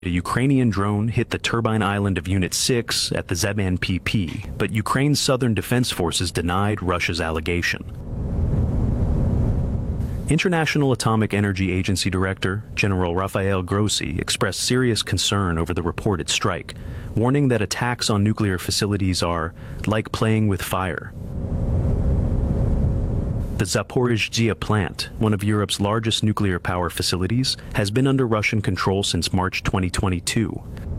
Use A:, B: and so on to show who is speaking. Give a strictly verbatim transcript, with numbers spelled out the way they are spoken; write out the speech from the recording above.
A: A Ukrainian drone hit the turbine island of Unit six at the Zeman P P, but Ukraine's southern defense forces denied Russia's allegation. International Atomic Energy Agency Director General Rafael Grossi expressed serious concern over the reported strike, warning that attacks on nuclear facilities are like playing with fire. The Zaporizhzhia plant, one of Europe's largest nuclear power facilities, has been under Russian control since March twenty twenty-two.